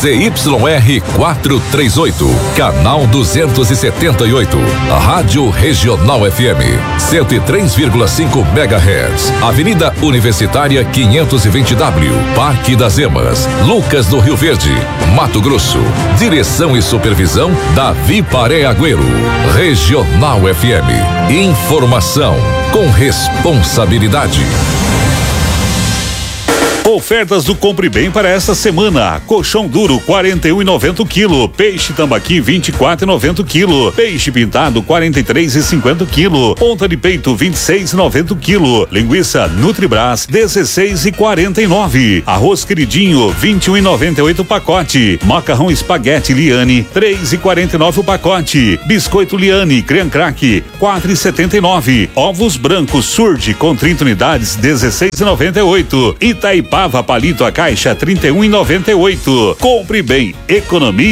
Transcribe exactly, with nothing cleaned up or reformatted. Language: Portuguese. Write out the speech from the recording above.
Z Y R quatrocentos e trinta e oito, canal duzentos e setenta e oito, Rádio Regional F M, cento e três vírgula cinco megahertz, Avenida Universitária quinhentos e vinte W, Parque das Emas, Lucas do Rio Verde, Mato Grosso. Direção e supervisão Davi Paré Agüero. Regional F M, informação com responsabilidade. Ofertas do Compre Bem para esta semana: colchão duro quarenta e um e noventa o quilo, peixe tambaqui vinte e quatro e noventa o quilo, peixe pintado quarenta e três e cinquenta o quilo, ponta de peito vinte e seis e noventa o quilo, linguiça Nutribras dezesseis e quarenta e nove, arroz queridinho vinte e um e noventa e oito o pacote, macarrão espaguete Liane três e quarenta e nove o pacote, biscoito Liane creme crack quatro e setenta e nove, ovos brancos Surge com trinta unidades dezesseis e noventa e oito, Itaipava palito a caixa trinta e um e noventa e oito. Compre Bem, economia